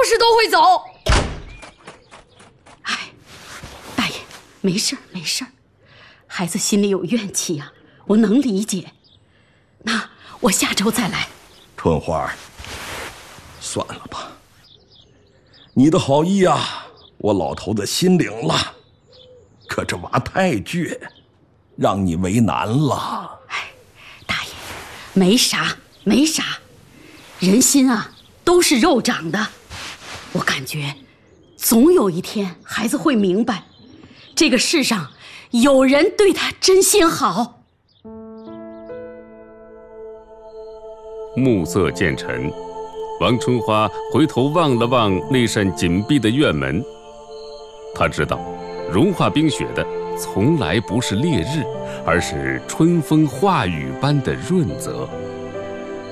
是都会走。 哎，大爷，没事没事，孩子心里有怨气呀，我能理解。那我下周再来。 春花，算了吧，你的好意啊，我老头子心领了。可这娃太倔，让你为难了。 哎，大爷，没啥没啥，人心啊都是肉长的。我感觉总有一天孩子会明白，这个世上有人对他真心好。 暮色渐沉，王春花回头望了望那扇紧闭的院门，她知道融化冰雪的从来不是烈日，而是春风化雨般的润泽。